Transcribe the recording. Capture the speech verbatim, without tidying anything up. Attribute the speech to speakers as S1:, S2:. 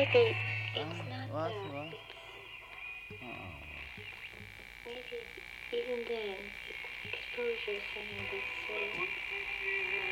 S1: maybe
S2: Uh,
S1: it's not
S2: what?
S1: that.
S2: What?
S1: It's
S2: Oh.
S1: maybe even then, exposure is something that's so